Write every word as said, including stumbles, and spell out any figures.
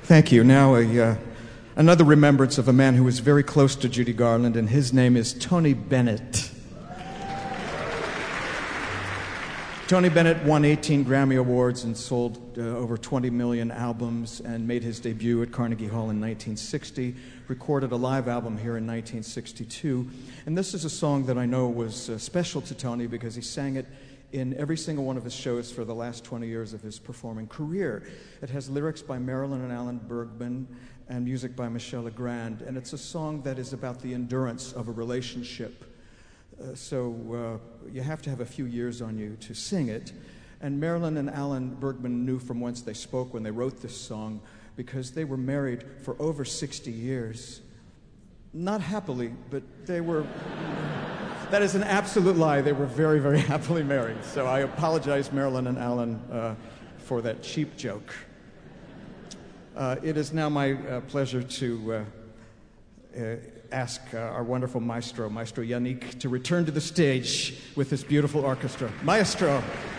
Thank you. Now, a, uh, another remembrance of a man who was very close to Judy Garland, and his name is Tony Bennett. Tony Bennett won eighteen Grammy Awards and sold uh, over twenty million albums and made his debut at Carnegie Hall in nineteen sixty, recorded a live album here in nineteen sixty-two. And this is a song that I know was uh, special to Tony because he sang it in every single one of his shows for the last twenty years of his performing career. It has lyrics by Marilyn and Alan Bergman and music by Michel Legrand, and it's a song that is about the endurance of a relationship. Uh, so uh, you have to have a few years on you to sing it. And Marilyn and Alan Bergman knew from whence they spoke when they wrote this song because they were married for over sixty years. Not happily, but they were... That is an absolute lie. They were very, very happily married. So I apologize, Marilyn and Alan, uh, for that cheap joke. Uh, it is now my uh, pleasure to uh, uh, ask uh, our wonderful maestro, Maestro Yannick, to return to the stage with this beautiful orchestra. Maestro!